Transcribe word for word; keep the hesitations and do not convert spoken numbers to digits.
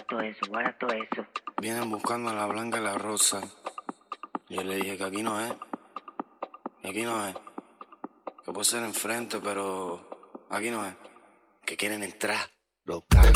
todo eso, guarda todo eso. Vienen buscando a la blanca y la rosa. Yo le dije que aquí no es. Que aquí no es. Que puede ser enfrente, pero aquí no es. Que quieren entrar. Los